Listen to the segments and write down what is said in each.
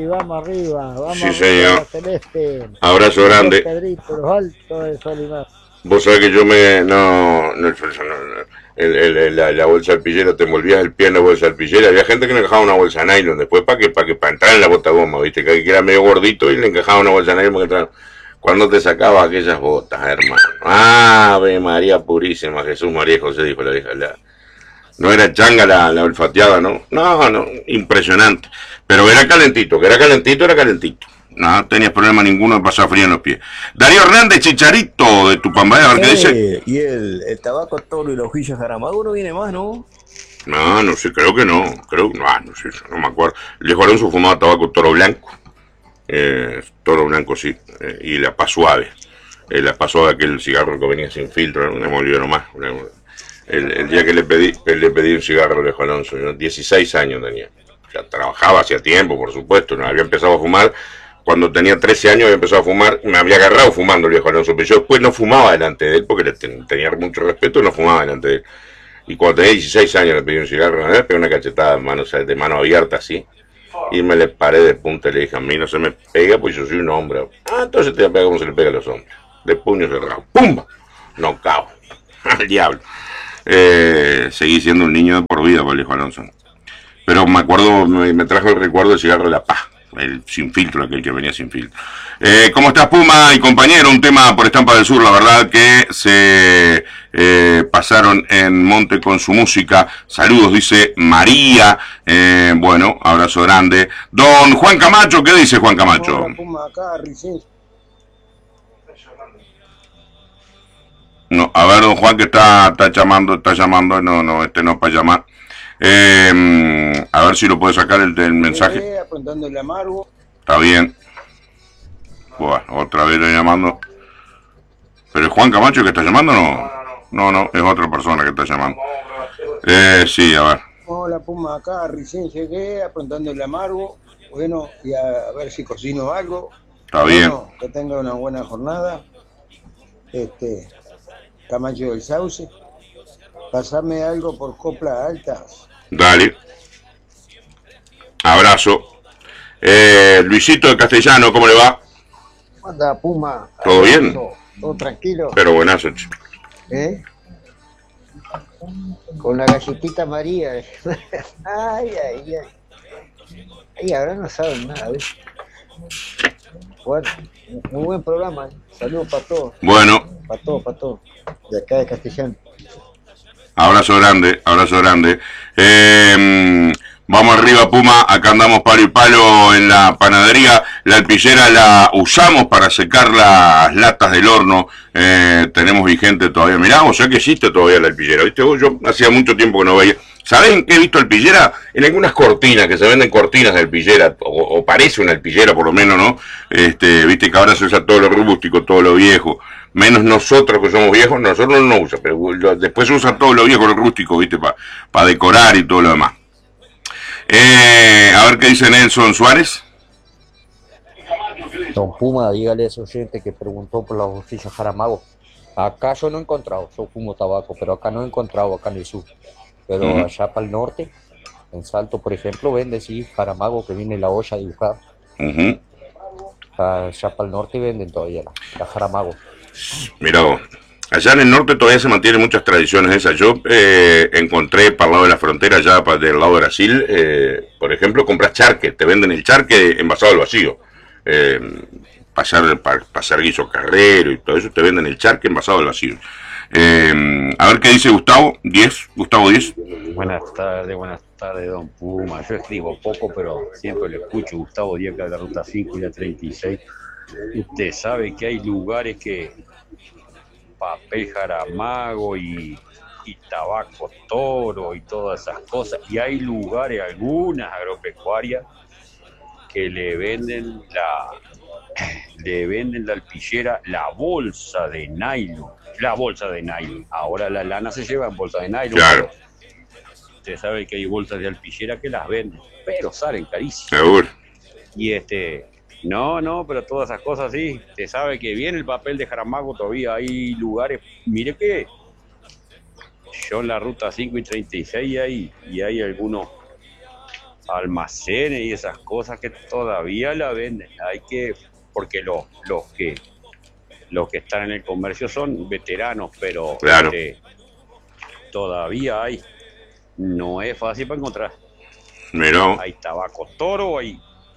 vamos Sí, arriba, la señor. celeste. Abrazo Adiós, grande. Pedrito, los altos de Solimar. Vos sabés que yo me. No, no, la bolsa alpillera, te envolvías el pie en la bolsa alpillera. Había gente que le encajaba una bolsa nylon después para entrar en la bota goma, ¿viste? Que era medio gordito y le encajaba una bolsa nylon para entrar. Cuando te sacaba aquellas botas, hermano. Ave María Purísima, Jesús María José, dijo la vieja. No era changa la olfateada, ¿no? No, no, impresionante. Pero era calentito, que era calentito, era calentito. No tenías problema ninguno de pasar frío en los pies. Darío Hernández, Chicharito, de Tupambaya, a ver qué dice. Y el tabaco toro y los hojillas Jaramago no viene más, ¿no? No, no sé, creo que no. Creo, no sé, no me acuerdo. El viejo Alonso fumaba tabaco toro blanco. Toro blanco, sí. Y la paz suave. La paz suave, aquel cigarro que venía sin filtro, no me olvidé nomás. El día que le pedí un cigarro al viejo Alonso, yo 16 años tenía. Ya trabajaba hacía tiempo, por supuesto, no había empezado a fumar. Cuando tenía 13 años había empezado a fumar, me había agarrado fumando el viejo Alonso, pero yo después no fumaba delante de él porque tenía mucho respeto y no fumaba delante de él. Y cuando tenía 16 años le pedí un cigarro, me pegó una cachetada de mano abierta así, y me le paré de punta y le dije, a mí no se me pega pues yo soy un hombre. Ah, entonces te pega como se le pega a los hombres, de puño cerrado, ¡pumba! No cao, al diablo. Seguí siendo un niño de por vida por el viejo Alonso. Pero me acuerdo, me trajo el recuerdo del cigarro de la paz, el sin filtro, aquel que venía sin filtro. ¿Cómo estás, Puma y compañero? Un tema por Estampa del Sur, la verdad que se pasaron en Monte con su música. Saludos, dice María. Bueno, abrazo grande. Don Juan Camacho, ¿qué dice Juan Camacho? Hola, Puma, acá, recién. No, a ver, don Juan, que está llamando, no, este no es para llamar. A ver si lo puede sacar el mensaje. Apuntando el amargo. Está bien. Bueno, otra vez le llamando. ¿Pero es Juan Camacho que está llamando o no? No, es otra persona que está llamando. Sí, a ver. Hola, Puma, acá, recién llegué, apuntando el amargo. Bueno, y a ver si cocino algo. Está bien. Que tenga una buena jornada. Camacho del Sauce. Pasame algo por Copla Altas. Dale. Abrazo. Luisito de Castellano, ¿cómo le va? Anda, Puma. ¿Todo bien? Todo tranquilo. Pero buenazo. Con la galletita María. Ay. Ay, ahora no saben nada, ¿ves? Bueno, muy buen programa. Saludos para todos. Bueno. Para todos. De acá de Castellano. Abrazo grande, abrazo grande. Vamos arriba, Puma. Acá andamos palo y palo en la panadería. La alpillera la usamos para secar las latas del horno. Tenemos vigente todavía. Mirá, o sea que existe todavía la alpillera. ¿Viste? Yo hacía mucho tiempo que no veía. ¿Sabés en qué he visto alpillera? En algunas cortinas, que se venden cortinas de alpillera, o parece una alpillera por lo menos, ¿no? Viste que ahora se usa todo lo rústico, todo lo viejo. Menos nosotros que somos viejos, nosotros no usa, pero después se usa todo lo viejo, lo rústico, ¿viste? Para decorar y todo lo demás. A ver qué dice Nelson Suárez. Don Puma, dígale a ese oyente que preguntó por las hojillas Jaramago. Acá yo no he encontrado, yo fumo tabaco, pero acá no he encontrado, acá en el sur. Pero allá para el norte, en Salto, por ejemplo, vende, sí, Jaramago, que viene la olla dibujada. Allá para el norte venden todavía la Jaramago. Mira vos, allá en el norte todavía se mantienen muchas tradiciones esas. Yo encontré para el lado de la frontera, allá del lado de Brasil, por ejemplo, compras charque, te venden el charque envasado al vacío. Pasar guiso carrero y todo eso, te venden el charque envasado al vacío. A ver qué dice Gustavo 10. Buenas tardes, don Puma. Yo escribo poco, pero siempre lo escucho. Gustavo Díaz, de la Ruta 5 y la 36. Usted sabe que hay lugares que papel Jaramago y tabaco toro y todas esas cosas. Y hay lugares, algunas agropecuarias, que le venden la alpillera, la bolsa de nylon. Ahora la lana se lleva en bolsa de nylon. Claro. Usted sabe que hay bolsas de alpillera que las venden, pero salen carísimas. Seguro. Y no, pero todas esas cosas sí. Usted sabe que viene el papel de Jaramago, todavía hay lugares. Mire que yo en la ruta 5 y 36 y hay algunos almacenes y esas cosas que todavía la venden. Porque los que están en el comercio son veteranos, pero Claro. todavía hay. No es fácil para encontrar. Mirá. Hay tabaco toro, hay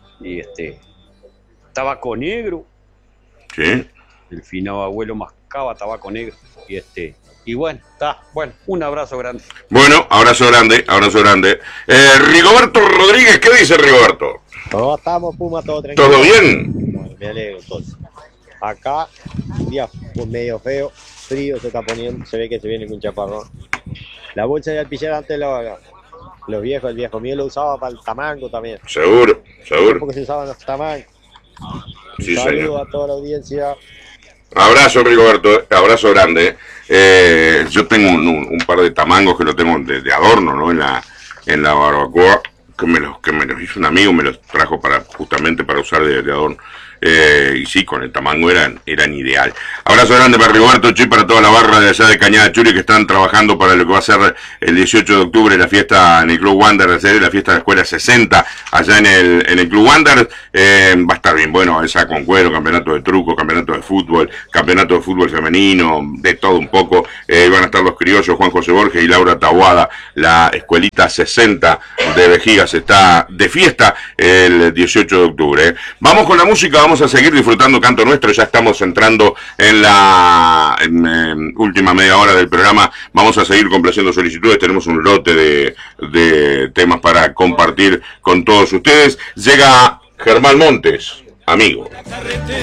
tabaco negro. Sí. El finado abuelo mascaba tabaco negro. Y bueno, un abrazo grande. Bueno, abrazo grande, abrazo grande. Rigoberto Rodríguez, ¿qué dice Rigoberto? No, estamos, Puma, todo tranquilo. ¿Todo bien? Bueno, me alegro, entonces. Acá, un día medio feo, frío se está poniendo, se ve que se viene con un chaparrón. La bolsa de alpillar antes los viejos, el viejo mío lo usaba para el tamango también. Seguro, seguro. Porque se usaban los tamangos. Sí, Saludos señor. a toda la audiencia. Abrazo, Rigoberto, abrazo grande. Yo tengo un par de tamangos que lo tengo de adorno, ¿no? En la barbacoa, que me los hizo un amigo, me los trajo justamente para usar de adorno. Y sí, con el tamango eran ideal. Abrazo grande para Rigoberto, y para toda la barra de allá de Cañada Churi que están trabajando para lo que va a ser el 18 de octubre, la fiesta en el Club Wander, la fiesta de la Escuela 60, allá en el Club Wander. Va a estar bien bueno, esa con cuero, campeonato de truco, campeonato de fútbol femenino, de todo un poco. Van a estar los criollos Juan José Borges y Laura Taboada. La Escuelita 60 de Vejigas está de fiesta el 18 de octubre. Vamos con la música, vamos a seguir disfrutando Canto Nuestro. Ya estamos entrando en la última media hora del programa. Vamos a seguir complaciendo solicitudes. Tenemos un lote de temas para compartir con todos ustedes. Llega Germán Montes, amigo.